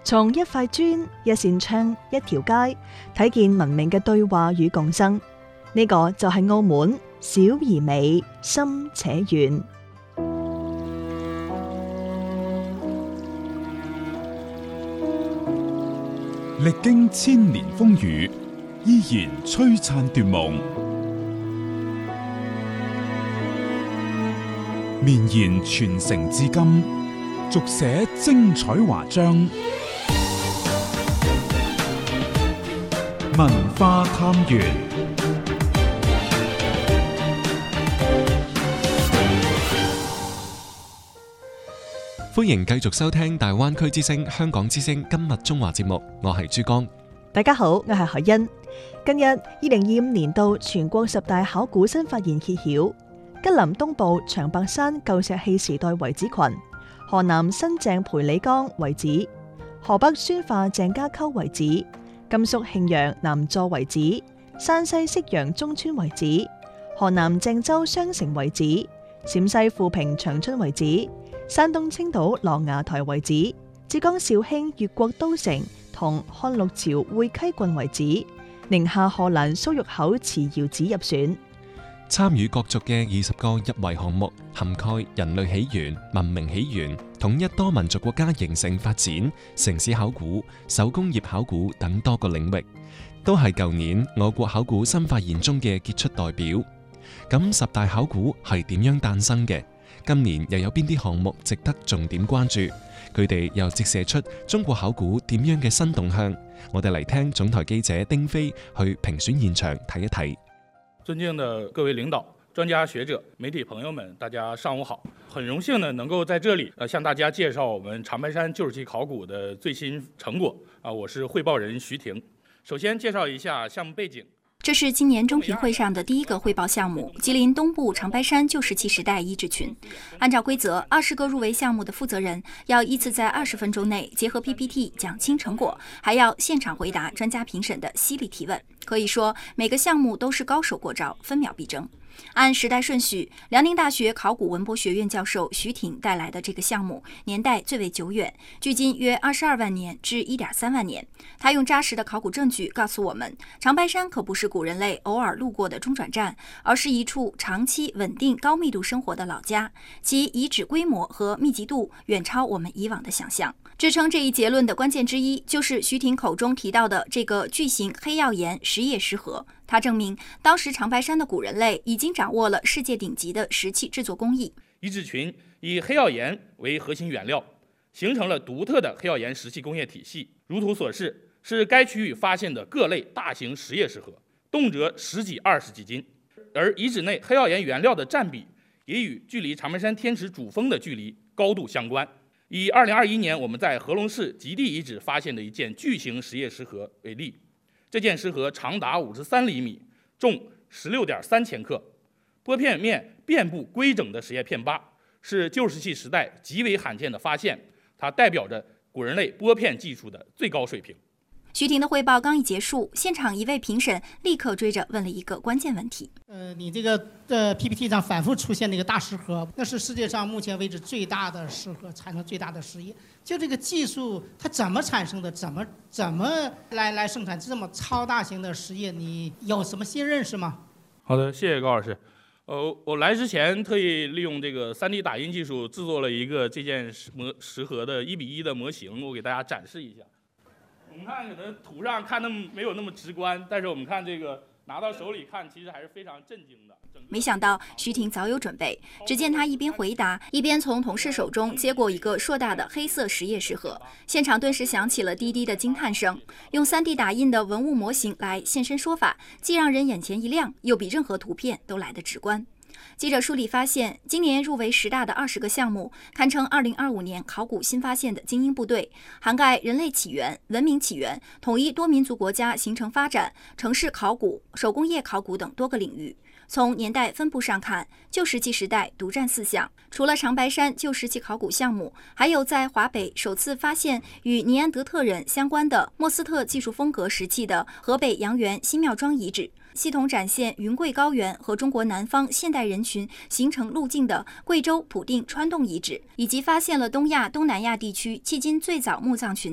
從一塊磚、一扇窗、一條街，睇見文明嘅對話與共生。呢個就係澳門，小而美，深且遠。 歷經千年風雨，依然璀璨奪夢，綿延傳承至今，續寫精彩華章。文化探源， 歡迎繼續收聽大灣區之聲、香港之聲今日中華節目，我係珠江。 大家好，我係海欣。近日2025年度全國10大考古新發現揭曉，吉林東部長白山舊石器時代遺址群、河南新鄭培里江遺址、河北宣化鄭家溝遺址、甘肅慶陽南座遺址、山西息陽中村遺址、河南鄭州雙城遺址、陝西富平長春遺址、山東青島琅琊台遺址、浙江紹興越國都城同漢陸朝會稽郡遺址、寧夏賀蘭蘇玉口祠窯址入選。 參與角逐嘅20個入圍項目，涵蓋人類起源、文明起源、統一多民族國家形成發展、城市考古、手工業考古等多個領域，都係舊年我國考古新發現中嘅傑出代表。咁10大考古係點樣誕生嘅？今年又有邊啲項目值得重點關注？佢哋又折射出中國考古點樣嘅新動向？我哋嚟聽總台記者丁飛去評選現場睇一睇。 尊敬的各位領導、專家學者、媒體朋友們，大家上午好！很榮幸呢，能夠在這裡向大家介紹我們長白山舊石器考古的最新成果。我是匯報人徐婷。首先介紹一下項目背景。 這是今年中評會上的第一個匯報項目——吉林東部長白山舊石器時代遺址群。按照規則，20個入圍項目的負責人要依次在20分鐘內結合 PPT 講清成果，還要現場回答專家評審的犀利提問。可以說，每個項目都是高手過招，分秒必爭。按時代順序，遼寧大學考古文博學院教授徐挺帶來的這個項目年代最為久遠，距今約22萬年至1.3萬年。他用扎實的考古證據告訴我們，長白山可不是古人類偶爾路過的中轉站，而是一處長期穩定高密度生活的老家，其遺址規模和密集度遠超我們以往的想象。支撐這一結論的關鍵之一，就是徐挺口中提到的這個巨型黑曜岩石葉石盒。他證明，當時長白山的古人類已經掌握了世界頂級的石器製作工藝。 遺址群以黑曜岩為核心原料，形成了獨特的黑曜岩石器工業體系。如圖所示，是該區域發現的各類大型石葉石盒，動輒10幾、20幾斤。而遺址內黑曜岩原料的佔比，也與距離長白山天池主峰的距離高度相關。以2021年我們在和龍市極地遺址發現的一件巨型石葉石盒為例。這件石盒長達53厘米，重16.3千克，玻片面遍佈規整的石葉片疤，是舊石器時代極為罕見的發現。它代表着古人類玻片技術的最高水平。 徐婷的匯報剛一結束，現場一位評審立刻追着問了一個關鍵問題。 你這個PPT 上反覆出現那個大石盒，那是世界上目前為止最大的石盒，產生最大的石葉。就這個技術，它怎麼產生的？怎麼來生產這麼超大型的石葉？你有什麼新認識嗎？ 好的，謝謝高老師。我來之前特意利用這個3D 打印技術製作了一個這件石盒的1:1的模型，我給大家展示一下。我們看可能圖上看得沒有那麼直觀，但是我們看這個拿到手裡看，其實還是非常震驚的。 沒想到徐婷早有準備，只見他一邊回答，一邊從同事手中接過一個碩大的黑色石葉石盒，現場頓時響起了滴滴的驚嘆聲。用3D 打印的文物模型來現身說法，既讓人眼前一亮，又比任何圖片都來得直觀。記者梳理發現，今年入圍10大的20個項目，堪稱2025年考古新發現的精英部隊，涵蓋人類起源、文明起源、統一多民族國家形成發展、城市考古、手工業考古等多個領域。從年代分布上看，舊石器時代獨佔4項。除了長白山舊石器考古項目，還有在華北首次發現與尼安德特人相關的莫斯特技術風格石器的河北陽原新廟莊遺址，系統展現雲貴高原和中國南方現代人群形成路徑的貴州普定川洞遺址，以及發現了東亞、東南亞地區迄今最早墓葬群